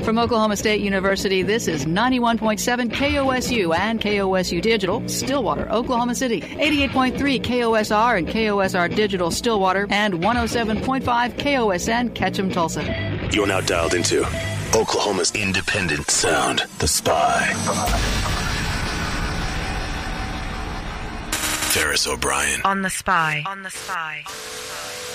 From Oklahoma State University, this is 91.7 KOSU and KOSU Digital, Stillwater, Oklahoma City, 88.3 KOSR and KOSR Digital, Stillwater, and 107.5 KOSN, Ketchum, Tulsa. You're now dialed into Oklahoma's independent sound, The Spy. Ferris O'Brien. On The Spy. On The Spy.